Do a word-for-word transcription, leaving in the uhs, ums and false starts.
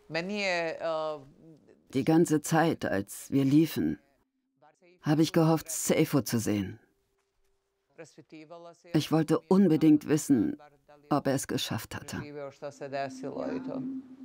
Die ganze Zeit, als wir liefen, habe ich gehofft, Seifo zu sehen. Ich wollte unbedingt wissen, ob er es geschafft hatte.